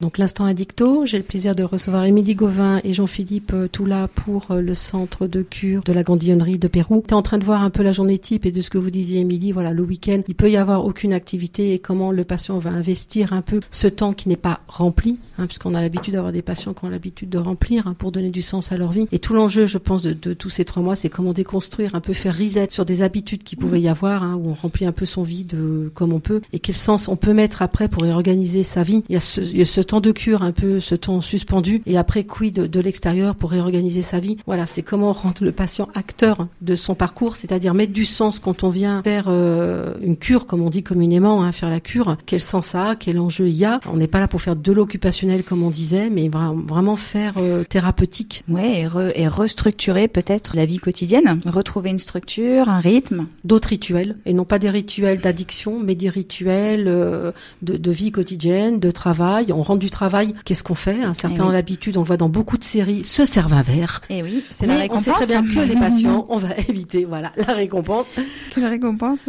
Donc l'instant addicto, j'ai le plaisir de recevoir Émilie Gauvin et Jean-Philippe Toula pour le centre de cure de la Gandillonnerie de Pérou. Tu es en train de voir un peu la journée type et de ce que vous disiez Émilie, voilà, le week-end, il peut y avoir aucune activité et comment le patient va investir un peu ce temps qui n'est pas rempli, puisqu'on a l'habitude d'avoir des patients qui ont l'habitude de remplir pour donner du sens à leur vie. Et tout l'enjeu, je pense, de tous ces 3 mois, c'est comment déconstruire, un peu faire reset sur des habitudes qui pouvaient y avoir, où on remplit un peu son vide comme on peut et quel sens on peut mettre après pour réorganiser sa vie. Il y a ce temps de cure, un peu ce temps suspendu, et après quid de l'extérieur pour réorganiser sa vie. Voilà, c'est comment rendre le patient acteur de son parcours, c'est-à-dire mettre du sens quand on vient faire une cure, comme on dit communément, faire la cure. Quel sens ça a, quel enjeu il y a. On n'est pas là pour faire de l'occupationnel comme on disait, mais vraiment faire thérapeutique. Ouais, et restructurer peut-être la vie quotidienne, retrouver une structure, un rythme. D'autres rituels, et non pas des rituels d'addiction, mais des rituels de vie quotidienne, de travail. On rentre du travail, qu'est-ce qu'on fait? Certains ont l'habitude, on le voit dans beaucoup de séries, se servent un verre. Et oui, c'est la récompense. On sait très bien que les patients, on va éviter, voilà, la récompense. Que la récompense,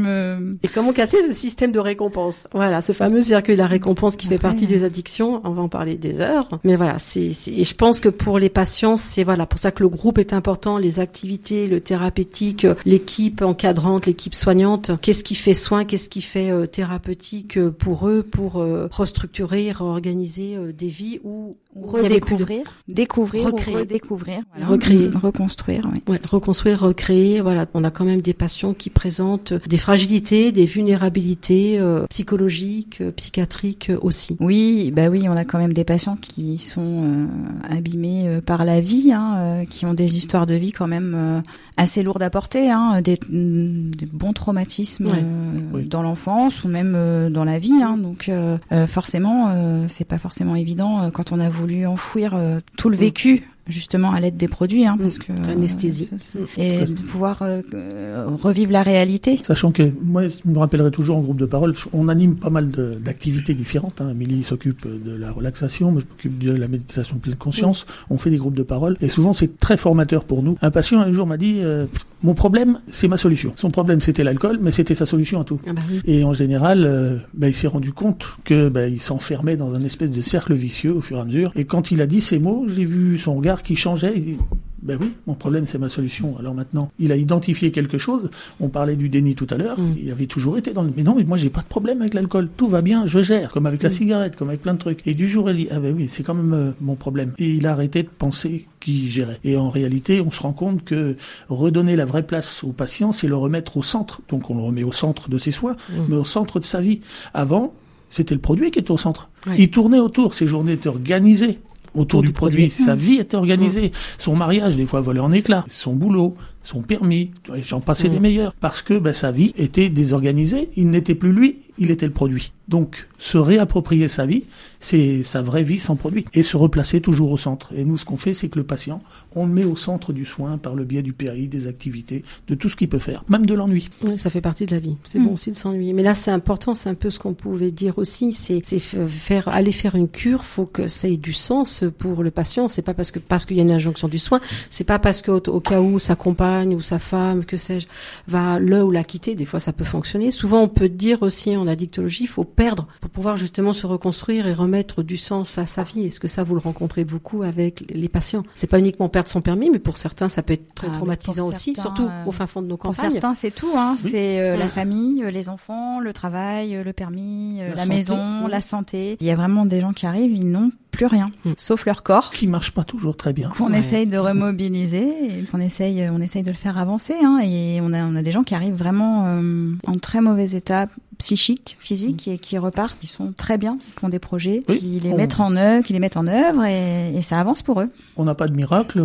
Et comment casser ce système de récompense? Voilà, ce fameux circuit de la récompense qui fait partie des addictions. On va en parler des heures. Mais voilà, et je pense que pour les patients, c'est voilà, pour ça que le groupe est important, les activités, le thérapeutique, l'équipe encadrante, l'équipe soignante. Qu'est-ce qui fait soin, qu'est-ce qui fait thérapeutique pour eux, pour restructurer, réorganiser des vies ou redécouvrir, découvrir, recréer. redécouvrir, voilà. Recréer, reconstruire, oui. Ouais, reconstruire, recréer. Voilà, on a quand même des patients qui présentent des fragilités, des vulnérabilités psychologiques, psychiatriques aussi. Oui, on a quand même des patients qui sont abîmés par la vie, qui ont des histoires de vie quand même assez lourdes à porter, des bons traumatismes dans l'enfance ou même dans la vie, donc forcément c'est pas forcément évident quand on a voulu enfouir tout le vécu justement à l'aide des produits, parce que anesthésie et de pouvoir revivre la réalité. Sachant que moi je me rappellerai toujours en groupe de parole, on anime pas mal d'activités différentes. Amélie s'occupe de la relaxation, moi je m'occupe de la méditation de pleine conscience. On fait des groupes de parole et souvent c'est très formateur pour nous. Un patient un jour m'a dit mon problème c'est ma solution. Son problème c'était l'alcool, mais c'était sa solution à tout. Oui. Et en général, il s'est rendu compte que il s'enfermait dans un espèce de cercle vicieux au fur et à mesure. Et quand il a dit ces mots, j'ai vu son regard qui changeait. Il dit oui, mon problème c'est ma solution. Alors maintenant, il a identifié quelque chose. On parlait du déni tout à l'heure. Il avait toujours été dans le mais non, mais moi j'ai pas de problème avec l'alcool. Tout va bien, je gère, comme avec la cigarette, comme avec plein de trucs. Et du jour, il dit oui, c'est quand même mon problème. Et il a arrêté de penser qu'il gérait. Et en réalité, on se rend compte que redonner la vraie place au patient, c'est le remettre au centre. Donc on le remet au centre de ses soins, mais au centre de sa vie. Avant, c'était le produit qui était au centre. Ouais. Il tournait autour. Ses journées étaient organisées autour du produit. Sa vie était organisée. Son mariage, des fois, volait en éclats. Son boulot, son permis, j'en passais des meilleurs. Parce que sa vie était désorganisée. Il n'était plus lui, il était le produit. Donc, se réapproprier sa vie, c'est sa vraie vie sans produit. Et se replacer toujours au centre. Et nous, ce qu'on fait, c'est que le patient, on le met au centre du soin par le biais du péri, des activités, de tout ce qu'il peut faire, même de l'ennui. Oui, ça fait partie de la vie. C'est bon aussi de s'ennuyer. Mais là, c'est important, c'est un peu ce qu'on pouvait dire aussi, c'est aller faire une cure, faut que ça ait du sens pour le patient. C'est pas parce qu'il y a une injonction du soin, c'est pas parce que au cas où sa compagne ou sa femme, que sais-je, va le ou la quitter. Des fois, ça peut fonctionner. Souvent, on peut dire aussi en addictologie, il faut perdre pour pouvoir justement se reconstruire et remettre du sens à sa vie. Est-ce que ça, vous le rencontrez beaucoup avec les patients? C'est pas uniquement perdre son permis, mais pour certains, ça peut être très traumatisant aussi, surtout au fin fond de nos campagnes. Pour certains, c'est tout, oui. C'est la famille, les enfants, le travail, le permis, la maison, la santé. Il y a vraiment des gens qui arrivent, ils n'ont plus rien, sauf leur corps. Qui marche pas toujours très bien. Qu'on essaye de remobiliser, et qu'on essaye de le faire avancer, et on a des gens qui arrivent vraiment en très mauvais état psychique, physique, et qui repartent, qui sont très bien, qui ont des projets, qui les mettent en œuvre, et ça avance pour eux. On n'a pas de miracle,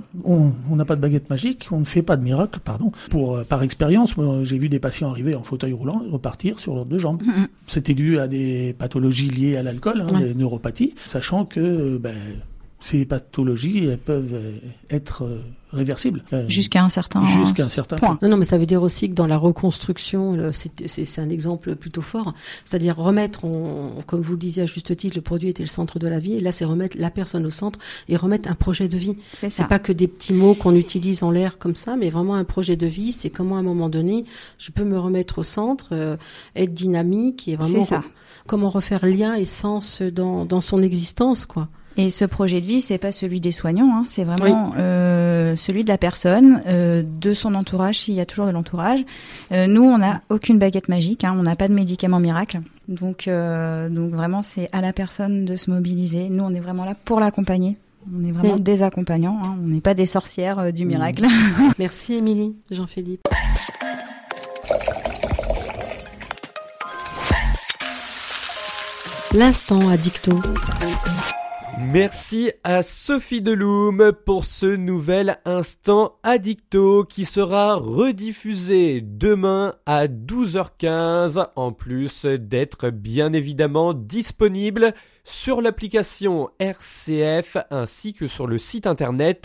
on n'a pas de baguette magique, on ne fait pas de miracle, par expérience, moi, j'ai vu des patients arriver en fauteuil roulant et repartir sur leurs deux jambes. C'était dû à des pathologies liées à l'alcool, des neuropathies, sachant que ces pathologies, elles peuvent être réversibles. Jusqu'à un certain point. Non, mais ça veut dire aussi que dans la reconstruction, c'est un exemple plutôt fort. C'est-à-dire remettre, comme vous le disiez à juste titre, le produit était le centre de la vie. Et là, c'est remettre la personne au centre et remettre un projet de vie. C'est pas que des petits mots qu'on utilise en l'air comme ça, mais vraiment un projet de vie. C'est comment, à un moment donné, je peux me remettre au centre, être dynamique et vraiment comment refaire lien et sens dans son existence, quoi. Et ce projet de vie, c'est pas celui des soignants, hein, c'est vraiment celui de la personne, de son entourage, s'il y a toujours de l'entourage. Nous, on n'a aucune baguette magique, hein, on n'a pas de médicament miracle. Donc vraiment, c'est à la personne de se mobiliser. Nous, on est vraiment là pour l'accompagner. On est vraiment des accompagnants, hein, on n'est pas des sorcières du miracle. Merci Émilie, Jean-Philippe. L'instant addicto. Merci à Sophie Deloum pour ce nouvel instant addicto qui sera rediffusé demain à 12h15 en plus d'être bien évidemment disponible sur l'application RCF ainsi que sur le site internet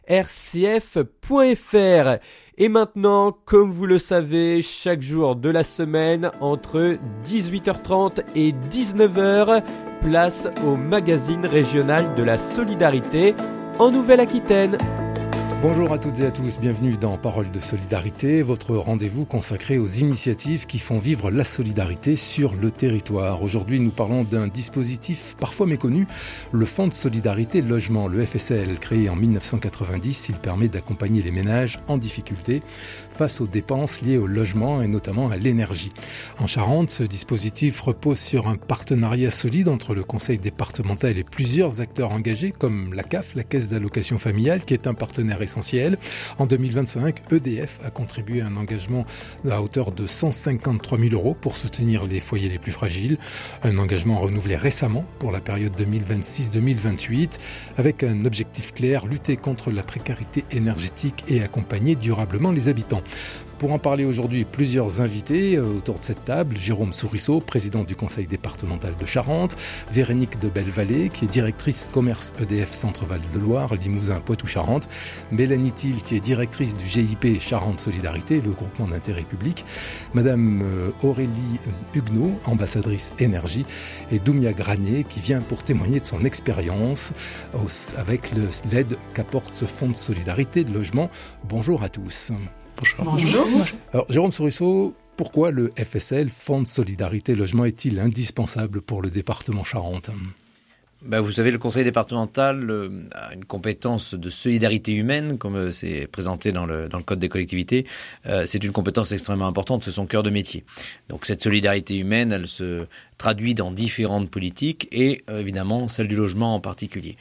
rcf.fr. Et maintenant, comme vous le savez, chaque jour de la semaine, entre 18h30 et 19h, place au magazine régional de la solidarité en Nouvelle-Aquitaine. Bonjour à toutes et à tous, bienvenue dans Parole de Solidarité, votre rendez-vous consacré aux initiatives qui font vivre la solidarité sur le territoire. Aujourd'hui, nous parlons d'un dispositif parfois méconnu, le Fonds de Solidarité Logement, le FSL. Créé en 1990, il permet d'accompagner les ménages en difficulté face aux dépenses liées au logement et notamment à l'énergie. En Charente, ce dispositif repose sur un partenariat solide entre le conseil départemental et plusieurs acteurs engagés comme la CAF, la Caisse d'allocation familiale, qui est un partenaire essentiel. En 2025, EDF a contribué à un engagement à hauteur de 153 000 € pour soutenir les foyers les plus fragiles. Un engagement renouvelé récemment pour la période 2026-2028 avec un objectif clair, lutter contre la précarité énergétique et accompagner durablement les habitants. Pour en parler aujourd'hui, plusieurs invités autour de cette table. Jérôme Sourisseau, président du conseil départemental de Charente. Véronique de Bellevallée, qui est directrice commerce EDF Centre-Val de Loire, Limousin, Poitou-Charentes. Mélanie Thiel, qui est directrice du GIP Charente Solidarité, le groupement d'intérêt public. Madame Aurélie Huguenot, ambassadrice énergie. Et Doumia Granier, qui vient pour témoigner de son expérience avec l'aide qu'apporte ce fonds de solidarité de logement. Bonjour à tous. Bonjour. Alors, Jérôme Sourisseau, pourquoi le FSL, Fonds de Solidarité Logement, est-il indispensable pour le département Charente ? Vous savez, le conseil départemental a une compétence de solidarité humaine, comme c'est présenté dans le code des collectivités. C'est une compétence extrêmement importante, c'est son cœur de métier. Donc cette solidarité humaine, elle se traduit dans différentes politiques et évidemment celle du logement en particulier.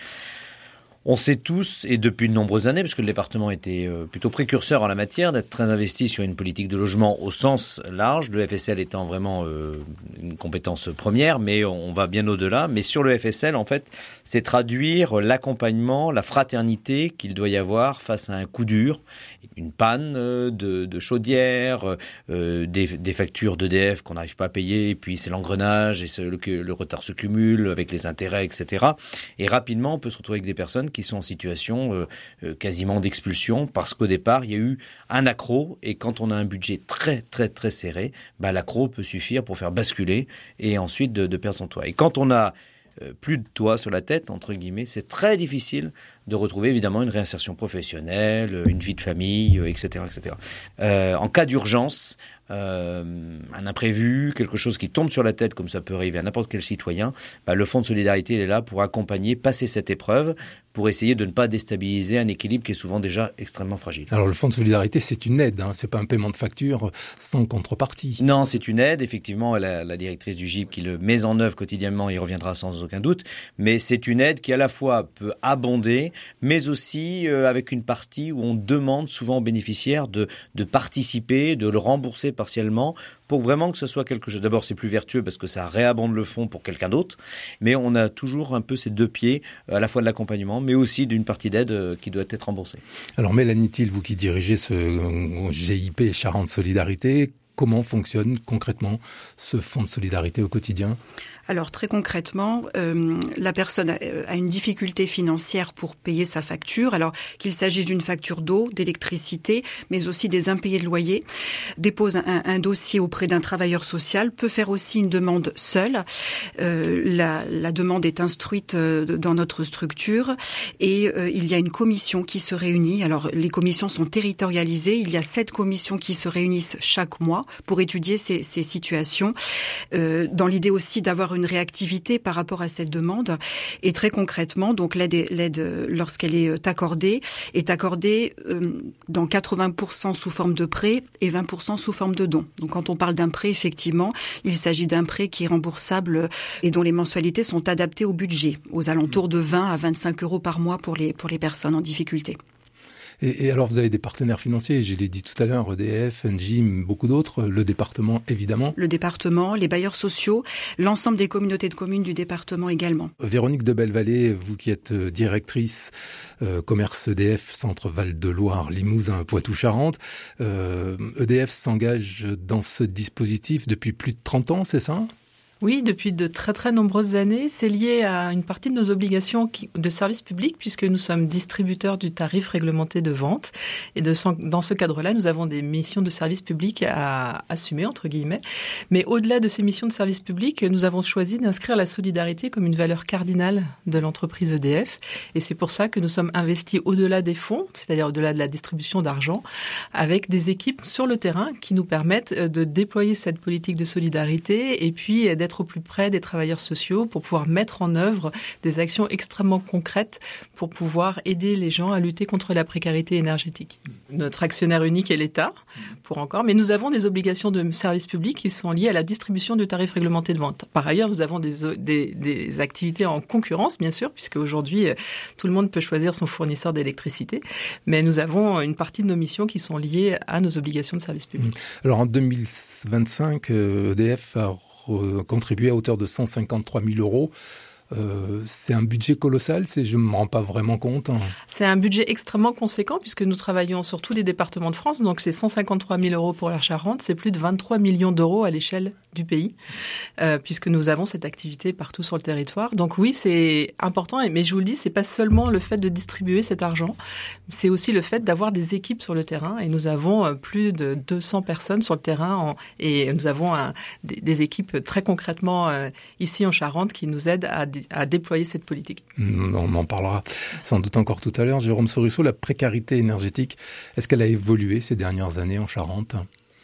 On sait tous, et depuis de nombreuses années, parce que le département était plutôt précurseur en la matière, d'être très investi sur une politique de logement au sens large, le FSL étant vraiment une compétence première, mais on va bien au-delà. Mais sur le FSL, en fait, c'est traduire l'accompagnement, la fraternité qu'il doit y avoir face à un coup dur, une panne de chaudière, des factures d'EDF qu'on n'arrive pas à payer, et puis c'est l'engrenage, et le retard se cumule avec les intérêts, etc. Et rapidement, on peut se retrouver avec des personnes qui sont en situation quasiment d'expulsion parce qu'au départ, il y a eu un accroc et quand on a un budget très, très, très serré, l'accroc peut suffire pour faire basculer et ensuite de perdre son toit. Et quand on a plus de toit sur la tête, entre guillemets, c'est très difficile de retrouver évidemment une réinsertion professionnelle, une vie de famille, etc. etc. En cas d'urgence, un imprévu, quelque chose qui tombe sur la tête, comme ça peut arriver à n'importe quel citoyen, le Fonds de solidarité il est là pour accompagner, passer cette épreuve, pour essayer de ne pas déstabiliser un équilibre qui est souvent déjà extrêmement fragile. Alors le Fonds de solidarité, c'est une aide, c'est pas un paiement de facture sans contrepartie. Non, c'est une aide, effectivement, la directrice du GIP qui le met en œuvre quotidiennement, y reviendra sans aucun doute, mais c'est une aide qui à la fois peut abonder, mais aussi avec une partie où on demande souvent aux bénéficiaires de participer, de le rembourser partiellement, pour vraiment que ce soit quelque chose. D'abord, c'est plus vertueux parce que ça réabonde le fonds pour quelqu'un d'autre, mais on a toujours un peu ces deux pieds, à la fois de l'accompagnement, mais aussi d'une partie d'aide qui doit être remboursée. Alors Mélanie Thiel, vous qui dirigez ce GIP Charente Solidarité, comment fonctionne concrètement ce fonds de solidarité au quotidien ? Alors très concrètement, la personne a une difficulté financière pour payer sa facture, alors qu'il s'agisse d'une facture d'eau, d'électricité, mais aussi des impayés de loyer, dépose un dossier auprès d'un travailleur social, peut faire aussi une demande seule. La demande est instruite dans notre structure et il y a une commission qui se réunit. Alors les commissions sont territorialisées, il y a 7 commissions qui se réunissent chaque mois pour étudier ces situations, dans l'idée aussi d'avoir une réactivité par rapport à cette demande. Et très concrètement, donc l'aide lorsqu'elle est accordée dans 80% sous forme de prêt et 20% sous forme de don. Donc quand on parle d'un prêt, effectivement, il s'agit d'un prêt qui est remboursable et dont les mensualités sont adaptées au budget, aux alentours de 20 à 25 euros par mois pour les personnes en difficulté. Et alors, vous avez des partenaires financiers, je l'ai dit tout à l'heure, EDF, Engie, beaucoup d'autres, le département évidemment. Le département, les bailleurs sociaux, l'ensemble des communautés de communes du département également. Véronique de Bellevallée, vous qui êtes directrice commerce EDF, Centre Val-de-Loire, Limousin, Poitou-Charentes, EDF s'engage dans ce dispositif depuis plus de 30 ans, c'est ça ? Oui, depuis de très très nombreuses années. C'est lié à une partie de nos obligations de service public puisque nous sommes distributeurs du tarif réglementé de vente. Et dans ce cadre-là, nous avons des missions de service public à assumer, entre guillemets. Mais au-delà de ces missions de service public, nous avons choisi d'inscrire la solidarité comme une valeur cardinale de l'entreprise EDF. Et c'est pour ça que nous sommes investis au-delà des fonds, c'est-à-dire au-delà de la distribution d'argent, avec des équipes sur le terrain qui nous permettent de déployer cette politique de solidarité et puis d'être au plus près des travailleurs sociaux pour pouvoir mettre en œuvre des actions extrêmement concrètes pour pouvoir aider les gens à lutter contre la précarité énergétique. Notre actionnaire unique est l'État, mais nous avons des obligations de service public qui sont liées à la distribution du tarif réglementé de vente. Par ailleurs, nous avons des activités en concurrence, bien sûr, puisque aujourd'hui, tout le monde peut choisir son fournisseur d'électricité, mais nous avons une partie de nos missions qui sont liées à nos obligations de service public. Alors en 2025, EDF a contribué à hauteur de 153 000 euros. C'est un budget colossal, je ne me rends pas vraiment compte. C'est un budget extrêmement conséquent puisque nous travaillons sur tous les départements de France. Donc c'est 153 000 euros pour la Charente, c'est plus de 23 millions d'euros à l'échelle du pays puisque nous avons cette activité partout sur le territoire. Donc oui, c'est important, mais je vous le dis, c'est pas seulement le fait de distribuer cet argent, c'est aussi le fait d'avoir des équipes sur le terrain et nous avons plus de 200 personnes sur le terrain et nous avons des équipes très concrètement ici en Charente qui nous aident à déployer cette politique. On en parlera sans doute encore tout à l'heure. Jérôme Sorisseau, la précarité énergétique, est-ce qu'elle a évolué ces dernières années en Charente ?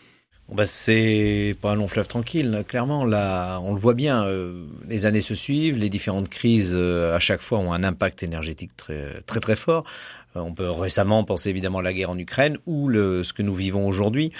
C'est pas un long fleuve tranquille, clairement. Là, on le voit bien, les années se suivent, les différentes crises à chaque fois ont un impact énergétique très très très fort. On peut récemment penser évidemment à la guerre en Ukraine ou ce que nous vivons aujourd'hui.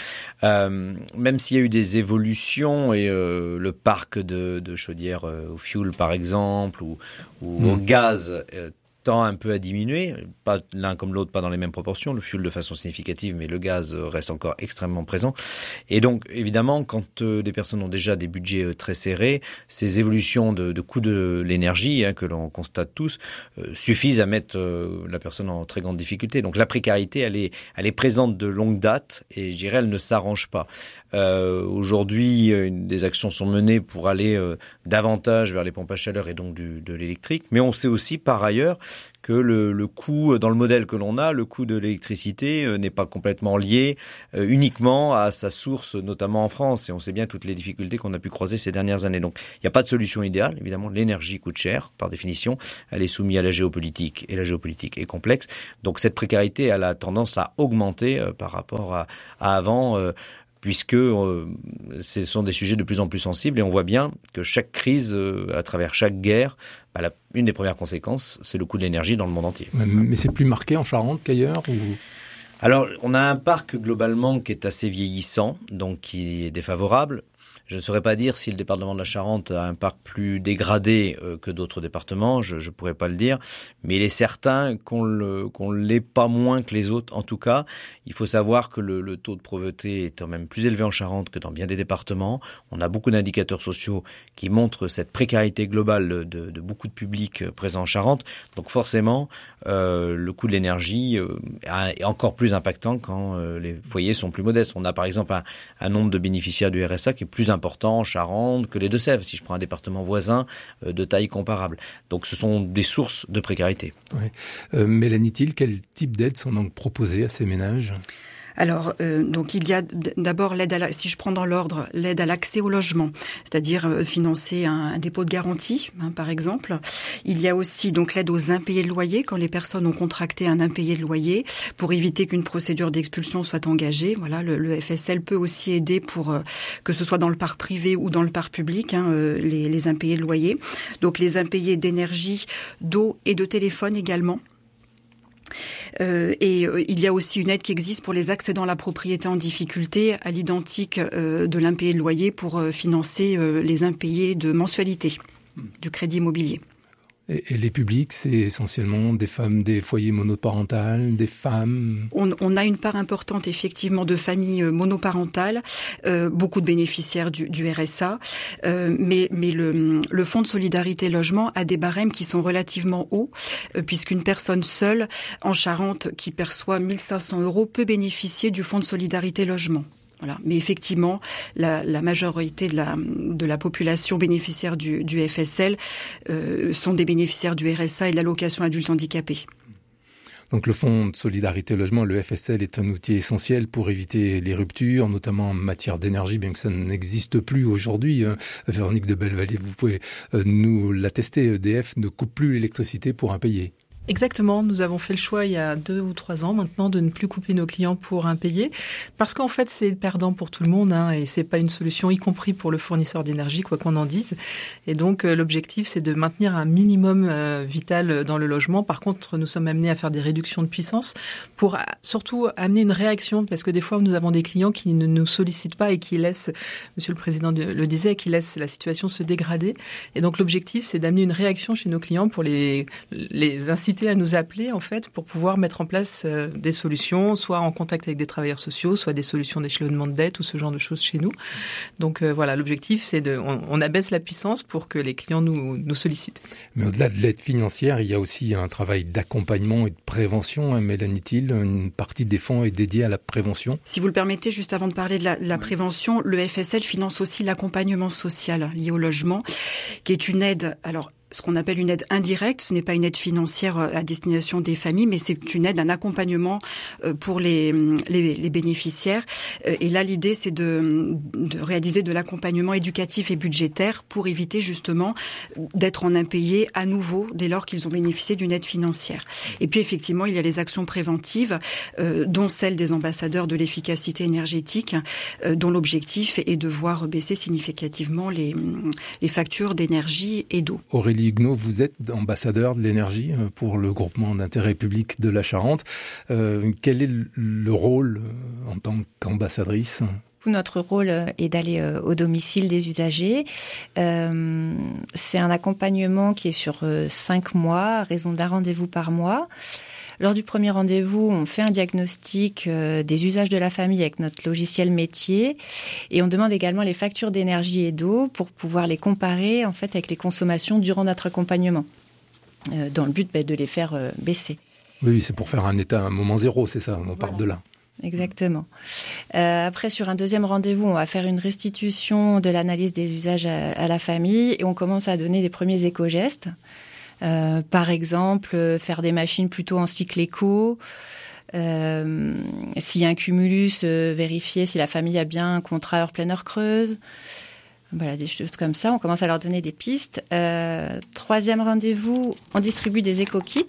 Même s'il y a eu des évolutions et le parc de chaudières au fioul par exemple ou au gaz tend un peu à diminuer, pas l'un comme l'autre, pas dans les mêmes proportions, le fioul de façon significative, mais le gaz reste encore extrêmement présent. Et donc, évidemment, quand des personnes ont déjà des budgets très serrés, ces évolutions de coût de l'énergie, que l'on constate tous, suffisent à mettre la personne en très grande difficulté. Donc la précarité, elle est présente de longue date et je dirais, elle ne s'arrange pas. Aujourd'hui, des actions sont menées pour aller davantage vers les pompes à chaleur et donc de l'électrique, mais on sait aussi par ailleurs que le coût, dans le modèle que l'on a, le coût de l'électricité n'est pas complètement lié uniquement à sa source, notamment en France. Et on sait bien toutes les difficultés qu'on a pu croiser ces dernières années. Donc, il n'y a pas de solution idéale. Évidemment, l'énergie coûte cher, par définition. Elle est soumise à la géopolitique, et la géopolitique est complexe. Donc, cette précarité, elle a tendance à augmenter par rapport à avant, puisque ce sont des sujets de plus en plus sensibles et on voit bien que chaque crise, à travers chaque guerre, une des premières conséquences, c'est le coût de l'énergie dans le monde entier. Mais c'est plus marqué en Charente qu'ailleurs ou... Alors, on a un parc globalement qui est assez vieillissant, donc qui est défavorable. Je ne saurais pas dire si le département de la Charente a un parc plus dégradé que d'autres départements, je ne pourrais pas le dire, mais il est certain qu'on l'est pas moins que les autres. En tout cas, il faut savoir que le taux de pauvreté est quand même plus élevé en Charente que dans bien des départements. On a beaucoup d'indicateurs sociaux qui montrent cette précarité globale de beaucoup de publics présents en Charente. Donc forcément, le coût de l'énergie est encore plus impactant quand les foyers sont plus modestes. On a par exemple un nombre de bénéficiaires du RSA qui est plus important importants en Charente que les Deux-Sèvres, si je prends un département voisin de taille comparable. Donc ce sont des sources de précarité. Ouais. Mélanie Thiel, quel type d'aides sont donc proposées à ces ménages ? Alors, donc il y a d'abord l'aide si je prends dans l'ordre, l'aide à l'accès au logement, c'est-à-dire financer un dépôt de garantie, par exemple. Il y a aussi donc l'aide aux impayés de loyer quand les personnes ont contracté un impayé de loyer pour éviter qu'une procédure d'expulsion soit engagée. Voilà, le FSL peut aussi aider pour que ce soit dans le parc privé ou dans le parc public, les impayés de loyer. Donc les impayés d'énergie, d'eau et de téléphone également. Il y a aussi une aide qui existe pour les accédants à la propriété en difficulté, à l'identique de l'impayé de loyer pour financer les impayés de mensualité du crédit immobilier. Et les publics, c'est essentiellement des femmes des foyers monoparentales, des femmes. On a une part importante effectivement de familles monoparentales, beaucoup de bénéficiaires du RSA, mais le Fonds de solidarité logement a des barèmes qui sont relativement hauts, puisqu'une personne seule en Charente qui perçoit 1 500 € peut bénéficier du Fonds de solidarité logement. Voilà. Mais effectivement, la majorité de la population bénéficiaire du FSL sont des bénéficiaires du RSA et de l'allocation adulte handicapé. Donc le Fonds de solidarité logement, le FSL, est un outil essentiel pour éviter les ruptures, notamment en matière d'énergie, bien que ça n'existe plus aujourd'hui. Véronique de Bellevallier, vous pouvez nous l'attester, EDF ne coupe plus l'électricité pour impayés. Exactement, nous avons fait le choix il y a 2 ou 3 ans maintenant de ne plus couper nos clients pour impayés, parce qu'en fait c'est perdant pour tout le monde, et c'est pas une solution, y compris pour le fournisseur d'énergie, quoi qu'on en dise. Et donc l'objectif c'est de maintenir un minimum vital dans le logement. Par contre, nous sommes amenés à faire des réductions de puissance pour surtout amener une réaction, parce que des fois nous avons des clients qui ne nous sollicitent pas et qui laissent, Monsieur le Président le disait, qui laissent la situation se dégrader. Et donc l'objectif c'est d'amener une réaction chez nos clients pour les inciter à nous appeler en fait pour pouvoir mettre en place des solutions, soit en contact avec des travailleurs sociaux, soit des solutions d'échelonnement de dette ou ce genre de choses chez nous. Donc voilà, l'objectif c'est on abaisse la puissance pour que les clients nous sollicitent. Mais au-delà de l'aide financière, il y a aussi un travail d'accompagnement et de prévention. Mélanie Thiel, une partie des fonds est dédiée à la prévention. Si vous le permettez, juste avant de parler de la prévention, le FSL finance aussi l'accompagnement social lié au logement, qui est une aide, alors ce qu'on appelle une aide indirecte. Ce n'est pas une aide financière à destination des familles, mais c'est une aide, un accompagnement pour les bénéficiaires. Et là, l'idée, c'est de réaliser de l'accompagnement éducatif et budgétaire pour éviter justement d'être en impayé à nouveau dès lors qu'ils ont bénéficié d'une aide financière. Et puis, effectivement, il y a les actions préventives, dont celle des ambassadeurs de l'efficacité énergétique, dont l'objectif est de voir baisser significativement les factures d'énergie et d'eau. Aurélie Huguenot, vous êtes ambassadeur de l'énergie pour le groupement d'intérêt public de la Charente. Quel est le rôle en tant qu'ambassadrice ? Notre rôle est d'aller au domicile des usagers. C'est un accompagnement qui est sur 5 mois, à raison d'un rendez-vous par mois. Lors du premier rendez-vous, on fait un diagnostic des usages de la famille avec notre logiciel métier et on demande également les factures d'énergie et d'eau pour pouvoir les comparer en fait avec les consommations durant notre accompagnement, dans le but de les faire baisser. Oui, c'est pour faire un état à moment zéro, c'est ça, on part de là. Exactement. Après, sur un deuxième rendez-vous, on va faire une restitution de l'analyse des usages à la famille et on commence à donner des premiers éco-gestes. Par exemple, faire des machines plutôt en cycle éco. S'il y a un cumulus, vérifier si la famille a bien un contrat heure pleine heure creuse. Voilà, des choses comme ça. On commence à leur donner des pistes. Troisième rendez-vous, on distribue des éco-kits.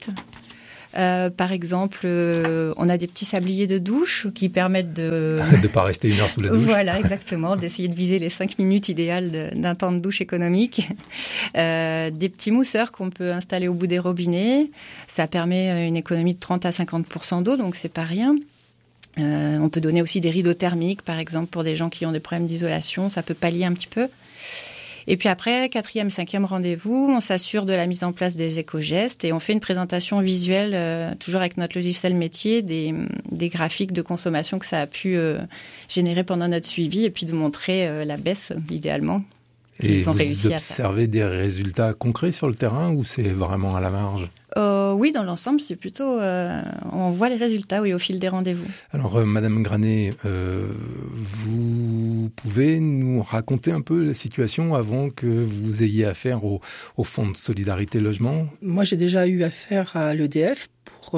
Par exemple, on a des petits sabliers de douche qui permettent de ne pas rester 1 heure sous la douche. Voilà, exactement, d'essayer de viser les 5 minutes idéales d'un temps de douche économique. Des petits mousseurs qu'on peut installer au bout des robinets. Ça permet une économie de 30 à 50% d'eau, donc c'est pas rien. On peut donner aussi des rideaux thermiques, par exemple, pour des gens qui ont des problèmes d'isolation. Ça peut pallier un petit peu. Et puis après, 4e, 5e rendez-vous, on s'assure de la mise en place des éco-gestes et on fait une présentation visuelle, toujours avec notre logiciel métier, des graphiques de consommation que ça a pu générer pendant notre suivi et puis de montrer la baisse, idéalement. Et vous observez des résultats concrets sur le terrain ou c'est vraiment à la marge ? Oui, dans l'ensemble, c'est plutôt... on voit les résultats, oui, au fil des rendez-vous. Alors, Madame Granet, vous pouvez nous raconter un peu la situation avant que vous ayez affaire au Fonds de solidarité logement ? Moi, j'ai déjà eu affaire à l'EDF pour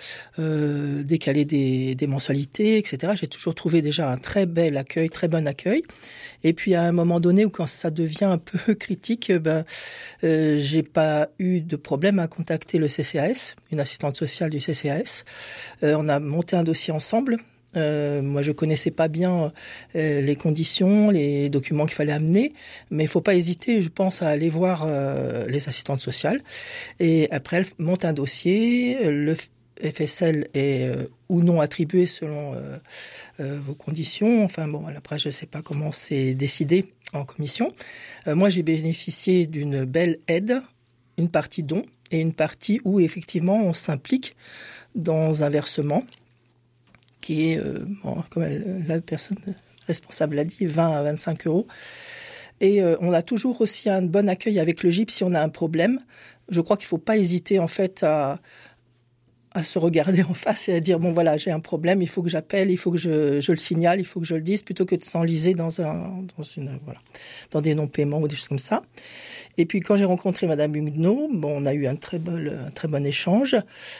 décaler des mensualités, etc. J'ai toujours trouvé déjà un très bon accueil. Et puis à un moment donné où quand ça devient un peu critique, j'ai pas eu de problème à contacter le CCAS, une assistante sociale du CCAS. On a monté un dossier ensemble. Moi, je connaissais pas bien les conditions, les documents qu'il fallait amener, mais il faut pas hésiter, je pense, à aller voir les assistantes sociales. Et après, elle monte un dossier, le FSL est ou non attribué selon vos conditions. Enfin bon, après, je sais pas comment c'est décidé en commission. Moi, j'ai bénéficié d'une belle aide, une partie don et une partie où effectivement on s'implique dans un versement qui est, comme la personne responsable l'a dit, 20 à 25 €. Et on a toujours aussi un bon accueil avec le GIP si on a un problème. Je crois qu'il ne faut pas hésiter en fait à se regarder en face et à dire bon voilà, j'ai un problème, il faut que j'appelle, il faut que je le signale, il faut que je le dise, plutôt que de s'enliser dans des non-paiements ou des choses comme ça. Et puis quand j'ai rencontré Madame Huguenot, on a eu un très bon échange.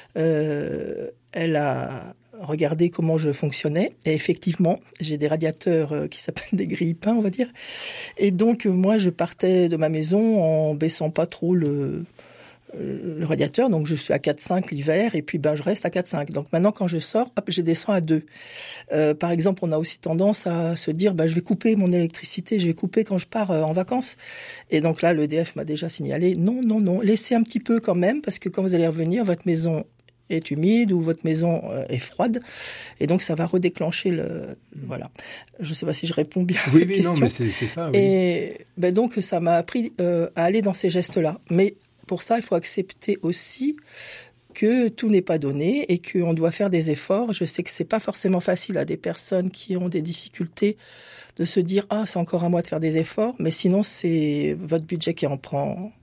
Elle a regardé comment je fonctionnais et effectivement, j'ai des radiateurs qui s'appellent des grille-pains, on va dire. Et donc moi, je partais de ma maison en baissant pas trop le radiateur, donc je suis à 4,5 l'hiver et puis je reste à 4,5. Donc maintenant quand je sors, je descends à 2. Par exemple, on a aussi tendance à se dire je vais couper mon électricité, je vais couper quand je pars en vacances. Et donc là, l'EDF m'a déjà signalé non, laissez un petit peu quand même parce que quand vous allez revenir, votre maison est humide ou votre maison est froide et donc ça va redéclencher voilà. Je sais pas si je réponds bien à la question. Non, mais c'est ça. Oui. Et donc ça m'a appris à aller dans ces gestes-là. Mais pour ça, il faut accepter aussi que tout n'est pas donné et qu'on doit faire des efforts. Je sais que c'est pas forcément facile à des personnes qui ont des difficultés de se dire c'est encore à moi de faire des efforts, mais sinon c'est votre budget qui en prend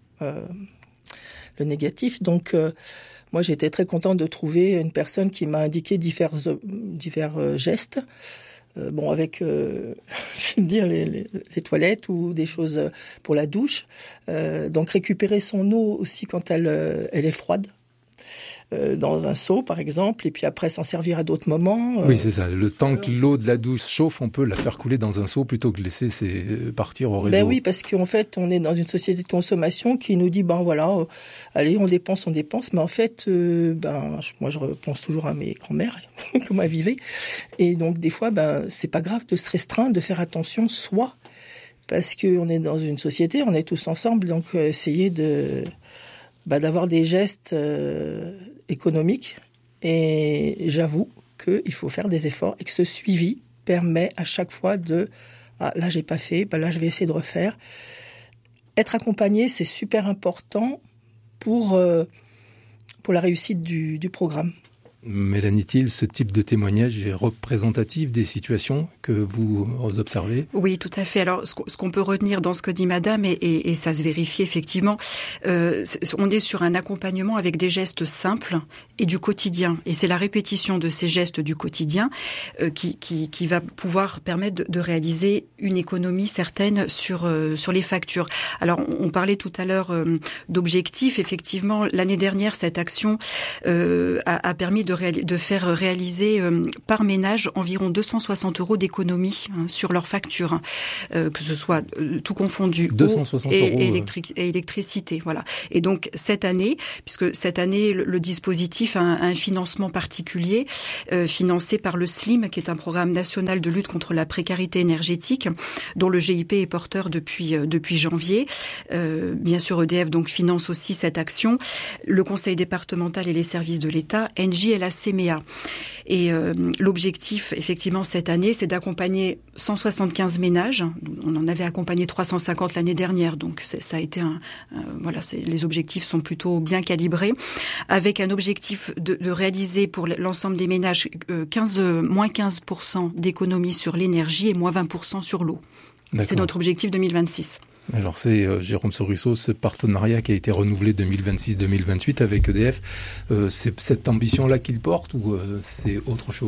le négatif. Donc moi, j'étais très contente de trouver une personne qui m'a indiqué divers gestes. Avec, je veux dire, les toilettes ou des choses pour la douche. Donc, récupérer son eau aussi quand elle est froide. Dans un seau, par exemple, et puis après s'en servir à d'autres moments. Oui, c'est ça. Le temps que l'eau de la douche chauffe, on peut la faire couler dans un seau plutôt que de laisser partir au réseau. Oui, parce qu'en fait, on est dans une société de consommation qui nous dit, allez, on dépense, mais en fait, moi, je repense toujours à mes grands-mères, comment elles vivaient. Et donc, des fois, c'est pas grave de se restreindre, de faire attention soi, parce qu'on est dans une société, on est tous ensemble, donc essayer d'avoir des gestes économiques. Et j'avoue qu'il faut faire des efforts et que ce suivi permet à chaque fois là j'ai pas fait, là je vais essayer de refaire. Être accompagné, c'est super important pour la réussite du programme. Mélanie Thiel, ce type de témoignage est représentatif des situations que vous observez ? Oui, tout à fait. Alors, ce qu'on peut retenir dans ce que dit Madame, et ça se vérifie effectivement, on est sur un accompagnement avec des gestes simples et du quotidien. Et c'est la répétition de ces gestes du quotidien qui va pouvoir permettre de réaliser une économie certaine sur les factures. Alors, on parlait tout à l'heure d'objectifs. Effectivement, l'année dernière, cette action a permis de faire réaliser par ménage environ 260 € d'économie sur leurs factures, que ce soit tout confondu, eau et électricité. Voilà. Et donc cette année, puisque cette année le dispositif a un financement particulier, financé par le SLIM, qui est un programme national de lutte contre la précarité énergétique, dont le GIP est porteur depuis janvier. Bien sûr, EDF donc finance aussi cette action. Le Conseil départemental et les services de l'État, Engie et la CMEA. Et l'objectif, effectivement, cette année, c'est d'accompagner 175 ménages. On en avait accompagné 350 l'année dernière, donc ça a été les objectifs sont plutôt bien calibrés, avec un objectif de réaliser pour l'ensemble des ménages moins 15% d'économie sur l'énergie et moins 20% sur l'eau. D'accord. C'est notre objectif 2026. Alors c'est Jérôme Sorusso, ce partenariat qui a été renouvelé 2026-2028 avec EDF, c'est cette ambition-là qu'il porte ou c'est autre chose ?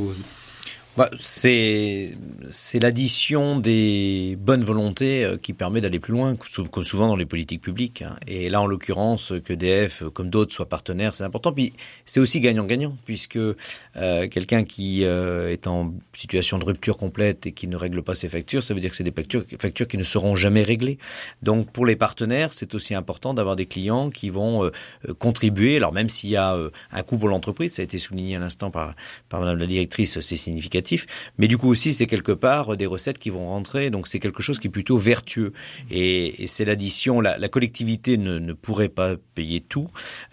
C'est l'addition des bonnes volontés qui permet d'aller plus loin, comme souvent dans les politiques publiques. Et là, en l'occurrence, qu'EDF, comme d'autres, soient partenaires, c'est important. Puis c'est aussi gagnant-gagnant, puisque quelqu'un qui est en situation de rupture complète et qui ne règle pas ses factures, ça veut dire que c'est des factures qui ne seront jamais réglées. Donc pour les partenaires, c'est aussi important d'avoir des clients qui vont contribuer. Alors même s'il y a un coût pour l'entreprise, ça a été souligné à l'instant par Madame la directrice, c'est significatif. Mais du coup aussi, c'est quelque part des recettes qui vont rentrer. Donc c'est quelque chose qui est plutôt vertueux. Et c'est l'addition. La collectivité ne pourrait pas payer tout.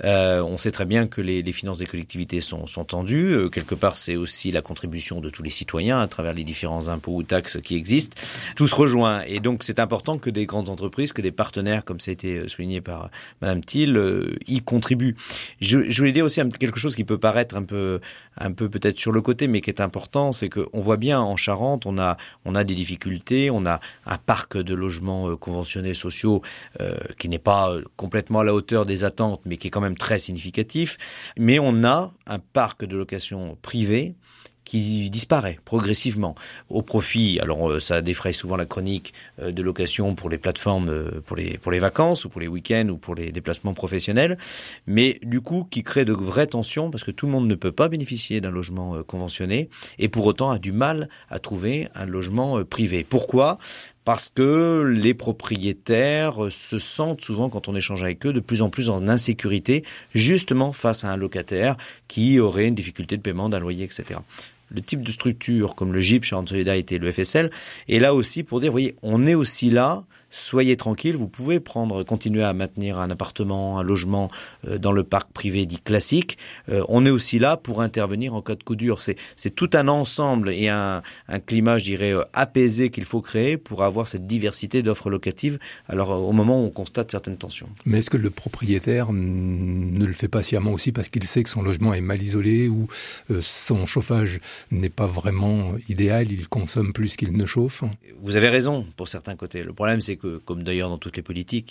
On sait très bien que les finances des collectivités sont tendues. Quelque part, c'est aussi la contribution de tous les citoyens à travers les différents impôts ou taxes qui existent. Tout se rejoint. Et donc c'est important que des grandes entreprises, que des partenaires, comme ça a été souligné par Madame Thiel, y contribuent. Je voulais dire aussi quelque chose qui peut paraître un peu peut-être sur le côté, mais qui est important, c'est qu'on voit bien en Charente, on a des difficultés, on a un parc de logements conventionnés sociaux qui n'est pas complètement à la hauteur des attentes, mais qui est quand même très significatif. Mais on a un parc de location privée qui disparaît progressivement au profit, alors ça défraye souvent la chronique de location pour les plateformes, pour les vacances ou pour les week-ends ou pour les déplacements professionnels, mais du coup qui crée de vraies tensions parce que tout le monde ne peut pas bénéficier d'un logement conventionné et pour autant a du mal à trouver un logement privé. Pourquoi ? Parce que les propriétaires se sentent souvent, quand on échange avec eux, de plus en plus en insécurité, justement face à un locataire qui aurait une difficulté de paiement d'un loyer, etc. Le type de structure comme le GIP, Charente Solidarité, le FSL, est là aussi pour dire, voyez, on est aussi là, soyez tranquilles, vous pouvez continuer à maintenir un appartement, un logement dans le parc privé dit classique. On est aussi là pour intervenir en cas de coup dur. C'est tout un ensemble et un climat, je dirais, apaisé qu'il faut créer pour avoir cette diversité d'offres locatives. Alors au moment où on constate certaines tensions. Mais est-ce que le propriétaire ne le fait pas sciemment aussi parce qu'il sait que son logement est mal isolé ou son chauffage n'est pas vraiment idéal, il consomme plus qu'il ne chauffe ? Vous avez raison pour certains côtés. Le problème, c'est que, comme d'ailleurs dans toutes les politiques,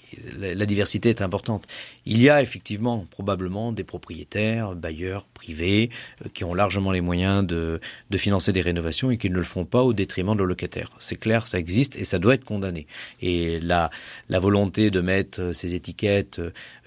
la diversité est importante. Il y a effectivement probablement des propriétaires, bailleurs privés, qui ont largement les moyens de financer des rénovations et qui ne le font pas au détriment de leurs locataires. C'est clair, ça existe et ça doit être condamné. Et la volonté de mettre ces étiquettes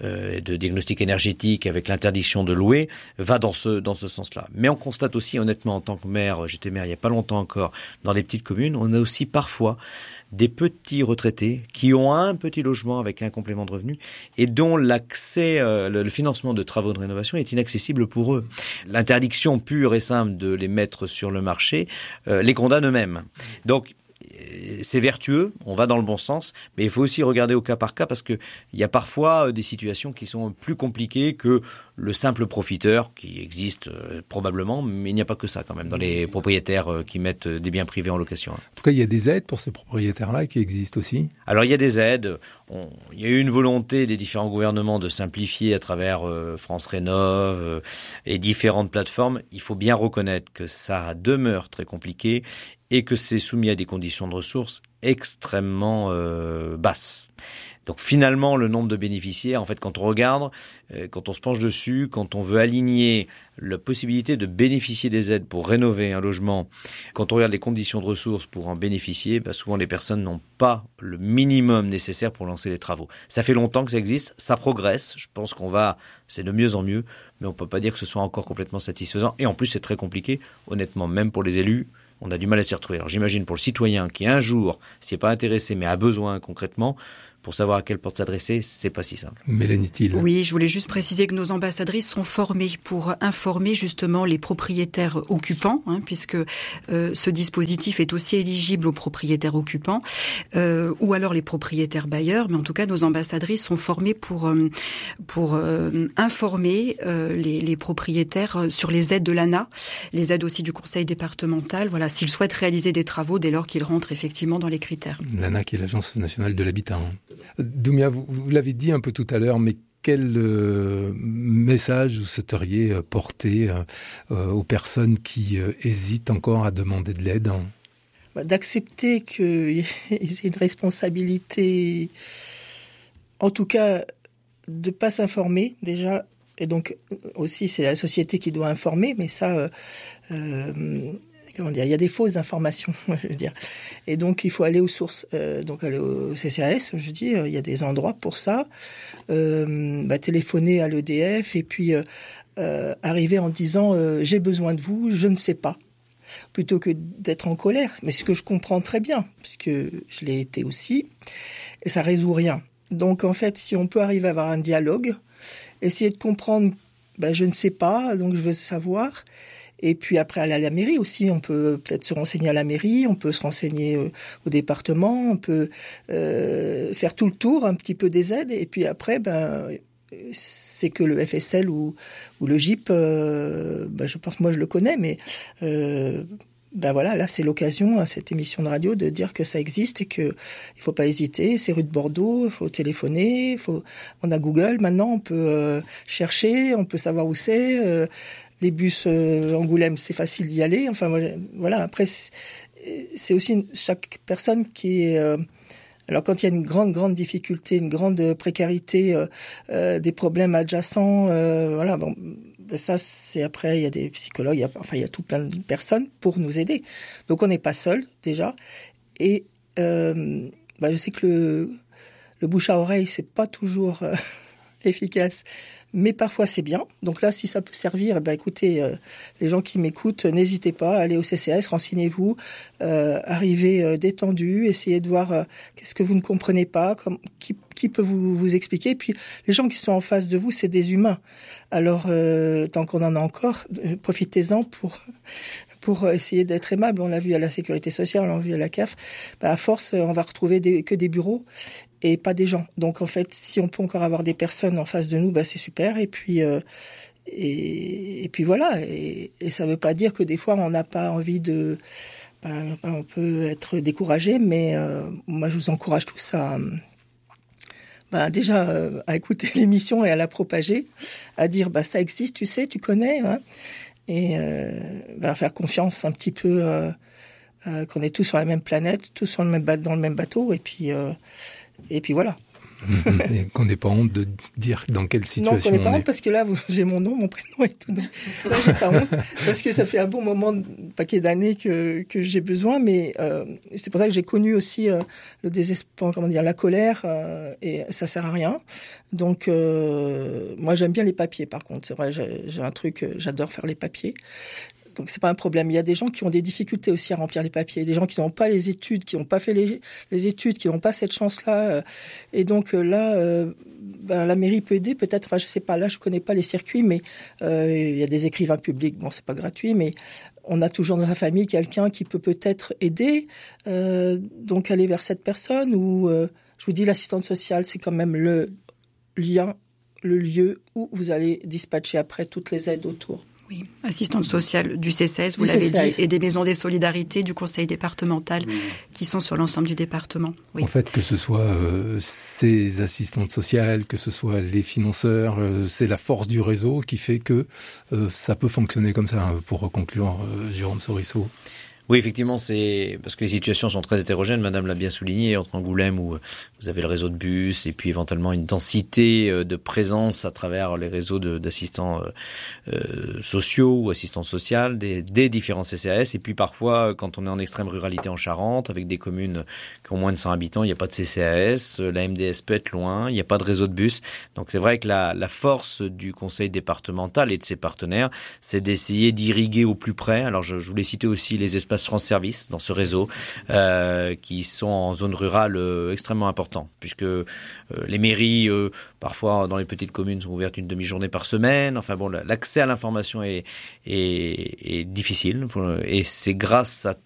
de diagnostic énergétique avec l'interdiction de louer va dans ce sens-là. Mais on constate aussi, honnêtement, en tant que maire, j'étais maire il n'y a pas longtemps encore, dans les petites communes, on a aussi parfois des petits retraités qui ont un petit logement avec un complément de revenu et dont l'accès, le financement de travaux de rénovation est inaccessible pour eux. L'interdiction pure et simple de les mettre sur le marché les condamne eux-mêmes. Donc, c'est vertueux, on va dans le bon sens, mais il faut aussi regarder au cas par cas parce qu'il y a parfois des situations qui sont plus compliquées que le simple profiteur qui existe probablement, mais il n'y a pas que ça quand même dans les propriétaires qui mettent des biens privés en location. En tout cas, il y a des aides pour ces propriétaires-là qui existent aussi. Alors il y a des aides, il y a eu une volonté des différents gouvernements de simplifier à travers France Rénov et différentes plateformes. Il faut bien reconnaître que ça demeure très compliqué et que c'est soumis à des conditions de ressources extrêmement basses. Donc finalement, le nombre de bénéficiaires, en fait, quand on regarde, quand on se penche dessus, quand on veut aligner la possibilité de bénéficier des aides pour rénover un logement, quand on regarde les conditions de ressources pour en bénéficier, souvent les personnes n'ont pas le minimum nécessaire pour lancer les travaux. Ça fait longtemps que ça existe, ça progresse, je pense c'est de mieux en mieux, mais on ne peut pas dire que ce soit encore complètement satisfaisant. Et en plus, c'est très compliqué, honnêtement, même pour les élus. On a du mal à s'y retrouver. Alors j'imagine pour le citoyen qui un jour s'y est pas intéressé mais a besoin concrètement, pour savoir à quelle porte s'adresser, c'est pas si simple. Mélanie Thiel. Oui, je voulais juste préciser que nos ambassadrices sont formées pour informer justement les propriétaires occupants, puisque ce dispositif est aussi éligible aux propriétaires occupants, ou alors les propriétaires bailleurs. Mais en tout cas, nos ambassadrices sont formées pour informer les propriétaires sur les aides de l'ANA, les aides aussi du conseil départemental. Voilà, s'ils souhaitent réaliser des travaux dès lors qu'ils rentrent effectivement dans les critères. L'ANA qui est l'Agence nationale de l'habitat. Doumia, vous l'avez dit un peu tout à l'heure, mais quel message vous souhaiteriez porter aux personnes qui hésitent encore à demander de l'aide ? d'accepter qu'ils aient une responsabilité, en tout cas, de pas s'informer déjà. Et donc aussi, c'est la société qui doit informer, mais ça, comment dire, il y a des fausses informations, je veux dire. Et donc il faut aller aux sources, donc aller au CCAS. Je dis, il y a des endroits pour ça. Téléphoner à l'EDF et puis arriver en disant j'ai besoin de vous, je ne sais pas, plutôt que d'être en colère. Mais ce que je comprends très bien, puisque je l'ai été aussi, et ça résout rien. Donc en fait, si on peut arriver à avoir un dialogue, essayer de comprendre, je ne sais pas, donc je veux savoir. Et puis après, aller à la mairie aussi, on peut peut-être se renseigner à la mairie, on peut se renseigner au département, on peut faire tout le tour un petit peu des aides. Et puis après, c'est que le FSL ou le GIP, je pense, moi je le connais, mais voilà, là c'est l'occasion à cette émission de radio de dire que ça existe et que il faut pas hésiter. C'est rue de Bordeaux, il faut téléphoner, on a Google maintenant, on peut chercher, on peut savoir où c'est. Les bus Angoulême, c'est facile d'y aller. Enfin voilà. Après, c'est aussi chaque personne qui est. Alors quand il y a une grande difficulté, une grande précarité, des problèmes adjacents, ça c'est après il y a des psychologues, il y a tout plein de personnes pour nous aider. Donc on n'est pas seul déjà. Et je sais que le bouche à oreille c'est pas toujours efficace, mais parfois c'est bien. Donc là, si ça peut servir, écoutez, les gens qui m'écoutent, n'hésitez pas, allez au CCAS, renseignez-vous, arrivez détendu, essayez de voir qu'est-ce que vous ne comprenez pas, qui peut vous expliquer. Et puis les gens qui sont en face de vous, c'est des humains. Alors tant qu'on en a encore, profitez-en pour essayer d'être aimable. On l'a vu à la sécurité sociale, on l'a vu à la CAF. À force, on va retrouver que des bureaux et pas des gens. Donc en fait, si on peut encore avoir des personnes en face de nous, c'est super. Et puis et puis voilà. Et ça veut pas dire que des fois on n'a pas envie de. On peut être découragé, mais moi je vous encourage tous à déjà à écouter l'émission et à la propager, à dire ça existe, tu sais, tu connais, hein, et faire confiance un petit peu qu'on est tous sur la même planète, tous sur dans le même bateau, et puis voilà. Et qu'on n'ait pas honte de dire dans quelle situation on est. Non, qu'on n'ait pas honte, parce que là, j'ai mon nom, mon prénom et tout. Donc, là, j'ai pas honte, parce que ça fait un bon moment, un paquet d'années que j'ai besoin, mais c'est pour ça que j'ai connu aussi le désespoir, la colère, et ça sert à rien. Donc, moi, j'aime bien les papiers, par contre. C'est vrai, j'ai un truc, j'adore faire les papiers. Donc c'est pas un problème. Il y a des gens qui ont des difficultés aussi à remplir les papiers, des gens qui n'ont pas les études, qui n'ont pas fait les études, qui n'ont pas cette chance-là. Et donc là, la mairie peut aider peut-être. Enfin, je sais pas. Là, je connais pas les circuits, mais il y a des écrivains publics. Bon, c'est pas gratuit, mais on a toujours dans sa famille quelqu'un qui peut peut-être aider. Donc aller vers cette personne. Ou je vous dis, l'assistante sociale, c'est quand même le lieu où vous allez dispatcher après toutes les aides autour. Oui, assistante sociale du CCAS, vous l'avez dit, et des maisons des solidarités du conseil départemental qui sont sur l'ensemble du département. Oui. En fait, que ce soit ces assistantes sociales, que ce soit les financeurs, c'est la force du réseau qui fait que ça peut fonctionner comme ça. Pour conclure, Jérôme Sorisseau. Oui, effectivement, c'est parce que les situations sont très hétérogènes. Madame l'a bien souligné, entre Angoulême où vous avez le réseau de bus et puis éventuellement une densité de présence à travers les réseaux d'assistants sociaux ou assistantes sociales des différents CCAS. Et puis parfois, quand on est en extrême ruralité en Charente, avec des communes qui ont moins de 100 habitants, il n'y a pas de CCAS, la MDS peut être loin, il n'y a pas de réseau de bus. Donc c'est vrai que la force du conseil départemental et de ses partenaires, c'est d'essayer d'irriguer au plus près. Alors je voulais citer aussi les espaces France Service dans ce réseau qui sont en zone rurale extrêmement importants puisque les mairies parfois dans les petites communes sont ouvertes une demi-journée par semaine. Enfin bon, l'accès à l'information est difficile et c'est grâce à